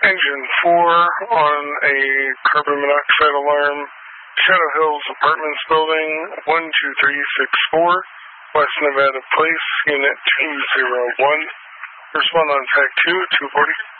Engine 4 on a carbon monoxide alarm, Shadow Hills Apartments Building, 12364, West Nevada Place, Unit 201. Respond on Tag 2, 240.